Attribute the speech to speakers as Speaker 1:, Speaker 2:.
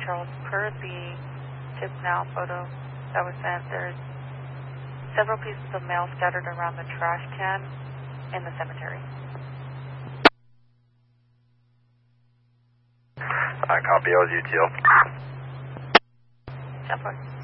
Speaker 1: Charles. Per the tip now photo that was sent, there's several pieces of mail scattered around the trash can in the cemetery.
Speaker 2: Copy, I was UTL.
Speaker 1: 10-4.